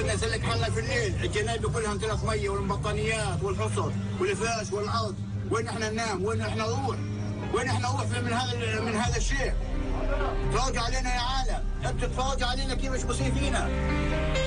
بدنا نسلك حالنا في الليل، الجنايب كلها امتلاك ميه والبطانيات والحصر والفراش والارض، وين احنا ننام؟ وين احنا نروح؟ وين احنا نروح من هذا الشيء؟ تفرجوا علينا يا عالم، انتوا تفرجوا علينا كيف مش بصير فينا.